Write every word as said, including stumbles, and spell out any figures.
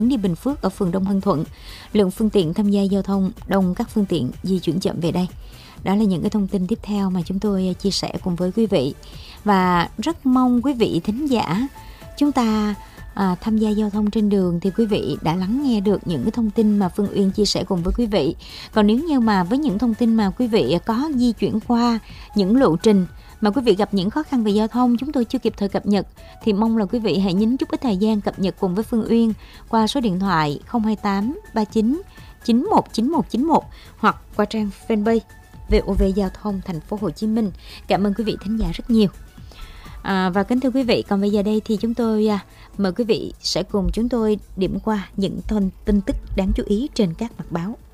đi Bình Phước ở phường Đông Hưng Thuận, lượng phương tiện tham gia giao thông đông, các phương tiện di chuyển chậm về đây. Đó là những cái thông tin tiếp theo mà chúng tôi chia sẻ cùng với quý vị. Và rất mong quý vị thính giả chúng ta à, tham gia giao thông trên đường thì quý vị đã lắng nghe được những cái thông tin mà Phương Uyên chia sẻ cùng với quý vị. Còn nếu như mà với những thông tin mà quý vị có di chuyển qua những lộ trình mà quý vị gặp những khó khăn về giao thông chúng tôi chưa kịp thời cập nhật thì mong là quý vị hãy nhín chút ít thời gian cập nhật cùng với Phương Uyên qua số điện thoại không hai tám ba chín chín một chín một chín một hoặc qua trang fanpage vê o vê Giao thông Thành phố Hồ Chí Minh. Cảm ơn quý vị thính giả rất nhiều. À, và kính thưa quý vị, còn bây giờ đây thì chúng tôi à, mời quý vị sẽ cùng chúng tôi điểm qua những thông tin tức đáng chú ý trên các mặt báo.